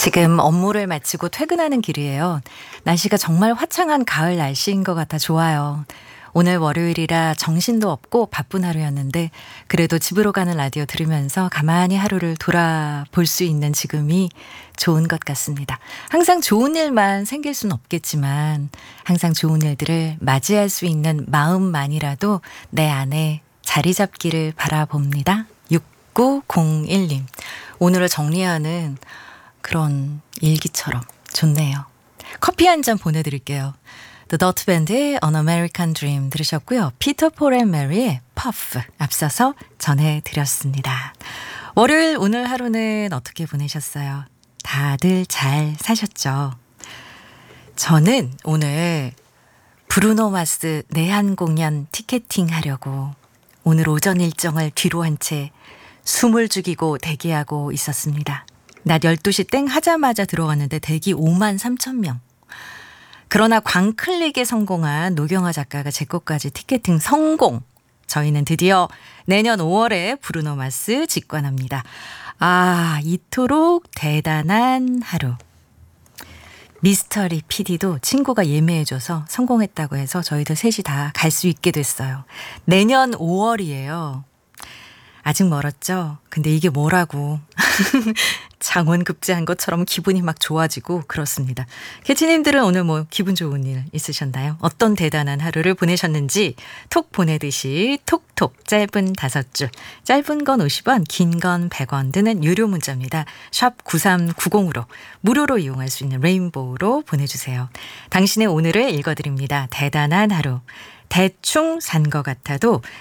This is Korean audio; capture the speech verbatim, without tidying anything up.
지금 업무를 마치고 퇴근하는 길이에요. 날씨가 정말 화창한 가을 날씨인 것 같아 좋아요. 오늘 월요일이라 정신도 없고 바쁜 하루였는데 그래도 집으로 가는 라디오 들으면서 가만히 하루를 돌아볼 수 있는 지금이 좋은 것 같습니다. 항상 좋은 일만 생길 수는 없겠지만 항상 좋은 일들을 맞이할 수 있는 마음만이라도 내 안에 자리 잡기를 바라봅니다. 육구공일 님. 오늘을 정리하는 그런 일기처럼 좋네요. 커피 한 잔 보내드릴게요. The Dot Band의 An American Dream 들으셨고요. 피터 폴 앤 메리의 Puff 앞서서 전해드렸습니다. 월요일 오늘 하루는 어떻게 보내셨어요? 다들 잘 사셨죠? 저는 오늘 브루노 마스 내한 공연 티켓팅 하려고 오늘 오전 일정을 뒤로 한 채 숨을 죽이고 대기하고 있었습니다. 낮 열두 시 땡 하자마자 들어갔는데 대기 오만 삼천 명. 그러나 광클릭에 성공한 노경아 작가가 제 것까지 티켓팅 성공. 저희는 드디어 내년 오월에 브루노 마스 직관합니다. 아, 이토록 대단한 하루. 미스터리 피디도 친구가 예매해줘서 성공했다고 해서 저희들 셋이 다 갈 수 있게 됐어요. 내년 오월이에요. 아직 멀었죠? 근데 이게 뭐라고. 장원급제한 것처럼 기분이 막 좋아지고 그렇습니다. 캐치님들은 오늘 뭐 기분 좋은 일 있으셨나요? 어떤 대단한 하루를 보내셨는지 톡 보내듯이 톡톡 짧은 다섯 줄, 짧은 건 오십 원, 긴 건 백 원 드는 유료 문자입니다. 샵 구삼구공으로 무료로 이용할 수 있는 레인보우로 보내주세요. 당신의 오늘을 읽어드립니다. 대단한 하루. 대충 산 것 같아도